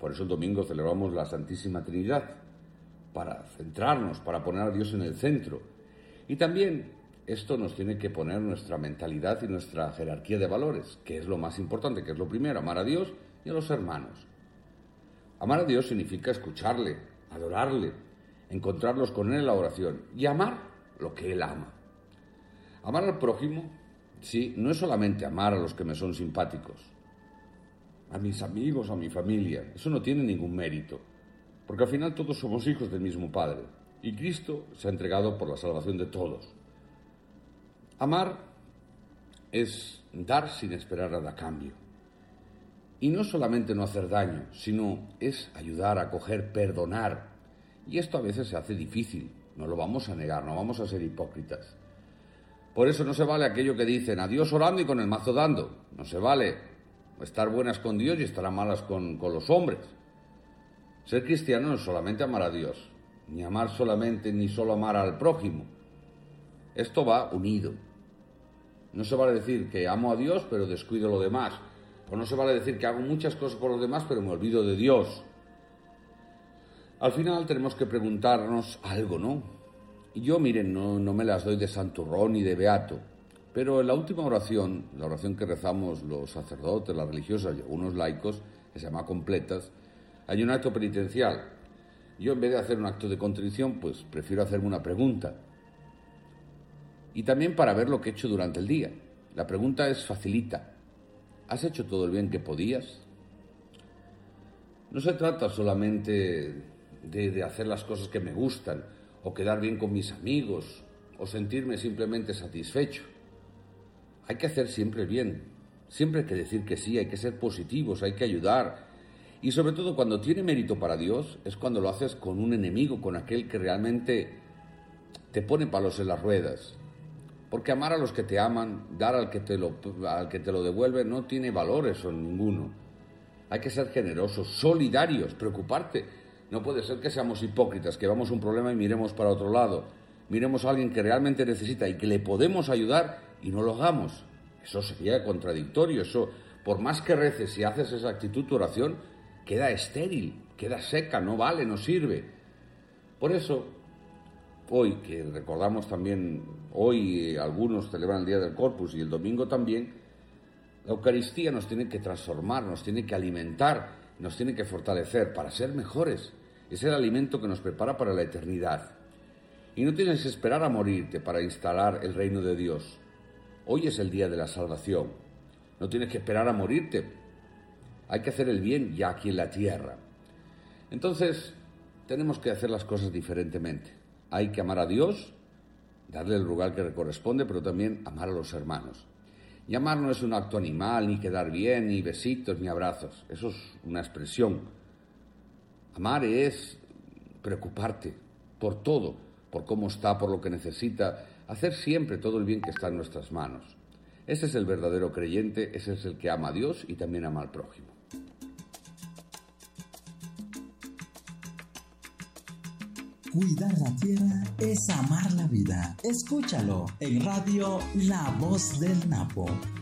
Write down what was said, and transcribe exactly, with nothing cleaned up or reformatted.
Por eso el domingo celebramos la Santísima Trinidad, para centrarnos, para poner a Dios en el centro. Y también esto nos tiene que poner nuestra mentalidad y nuestra jerarquía de valores, que es lo más importante, que es lo primero, amar a Dios y a los hermanos. Amar a Dios significa escucharle, adorarle, encontrarnos con Él en la oración y amar lo que Él ama. Amar al prójimo, sí, no es solamente amar a los que me son simpáticos, a mis amigos, a mi familia. Eso no tiene ningún mérito, porque al final todos somos hijos del mismo Padre y Cristo se ha entregado por la salvación de todos. Amar es dar sin esperar nada a cambio. Y no solamente no hacer daño, sino es ayudar, acoger, perdonar. Y esto a veces se hace difícil, no lo vamos a negar, no vamos a ser hipócritas. Por eso no se vale aquello que dicen, a Dios orando y con el mazo dando. No se vale estar buenas con Dios y estar malas con, con los hombres. Ser cristiano no es solamente amar a Dios, ni amar solamente, ni solo amar al prójimo. Esto va unido. No se vale decir que amo a Dios pero descuido lo demás. O no se vale decir que hago muchas cosas por los demás pero me olvido de Dios. Al final tenemos que preguntarnos algo, ¿no? Y yo, miren, no, no me las doy de santurrón ni de beato, pero en la última oración, la oración que rezamos los sacerdotes, las religiosas y algunos laicos, que se llama completas, hay un acto penitencial. Yo, en vez de hacer un acto de contrición, pues prefiero hacerme una pregunta. Y también para ver lo que he hecho durante el día. La pregunta es facilita. ¿Has hecho todo el bien que podías? No se trata solamente de, de hacer las cosas que me gustan, o quedar bien con mis amigos, o sentirme simplemente satisfecho. Hay que hacer siempre el bien. Siempre hay que decir que sí, hay que ser positivos, hay que ayudar. Y sobre todo cuando tiene mérito para Dios, es cuando lo haces con un enemigo, con aquel que realmente te pone palos en las ruedas. Porque amar a los que te aman, dar al que te lo, al que te lo devuelve, no tiene valor eso ninguno. Hay que ser generosos, solidarios, preocuparte. No puede ser que seamos hipócritas, que vamos a un problema y miremos para otro lado. Miremos a alguien que realmente necesita y que le podemos ayudar y no lo hagamos. Eso sería contradictorio. Eso, por más que reces y haces esa actitud, tu oración queda estéril, queda seca, no vale, no sirve. Por eso, hoy, que recordamos también, hoy algunos celebran el Día del Corpus y el domingo también, la Eucaristía nos tiene que transformar, nos tiene que alimentar, nos tiene que fortalecer para ser mejores. Es el alimento que nos prepara para la eternidad. Y no tienes que esperar a morirte para instalar el reino de Dios. Hoy es el día de la salvación. No tienes que esperar a morirte. Hay que hacer el bien ya aquí en la tierra. Entonces, tenemos que hacer las cosas diferentemente. Hay que amar a Dios, darle el lugar que le corresponde, pero también amar a los hermanos. Y amar no es un acto animal, ni quedar bien, ni besitos, ni abrazos. Eso es una expresión. Amar es preocuparte por todo, por cómo está, por lo que necesita, hacer siempre todo el bien que está en nuestras manos. Ese es el verdadero creyente, ese es el que ama a Dios y también ama al prójimo. Cuidar la tierra es amar la vida. Escúchalo en Radio La Voz del Napo.